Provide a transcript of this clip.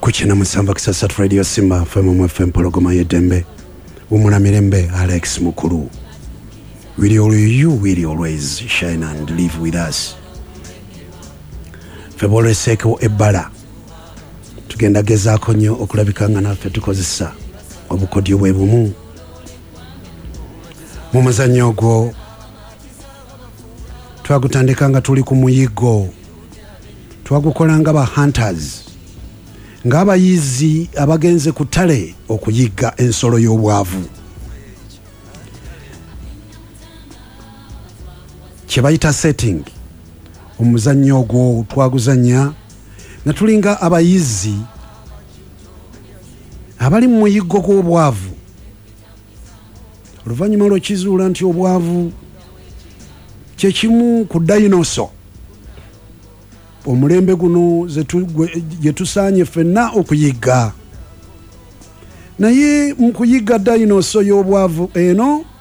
kuchina musamba kisasa radio Simba FM pologoma yedembe umuna mirembe Alex Mukulu. You will always shine and live with us. Febole seko ebala tugenda gezaako nnyo okulabikanga naffe tukozesa obukodyo bwe bumu mu muzannyo ogwo. Twagutandika nga tuli ku muyigo, twagukola nga ba hunters, ng'abayizi abagenze ku ttale okuyiga ensolo y'obwavu kye bayita setting. Omuzannyo ogwo twaguzannya nga tulinga abayizi abali mu muyigo gw'obwavu. Oluvannyuma lw'okizuula nti obwavu kye kimu ku dinoso omulembe guno gye tusaanye ffenna okuyiga. Naye mu kuyiga dinoso y'obwavu eno